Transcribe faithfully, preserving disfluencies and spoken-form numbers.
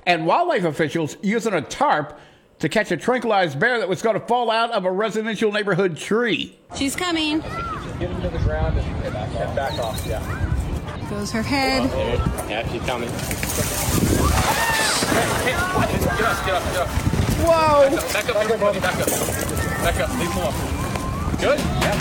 and wildlife officials using a tarp to catch a tranquilized bear that was going to fall out of a residential neighborhood tree. She's coming. Get him to the ground and, and, back, and back off, yeah. Goes her head. Yeah, she's coming. Hey, hey, get up, get up, get up. Whoa! Back up, back up, back up. Back up, leave him alone. Good? Yeah.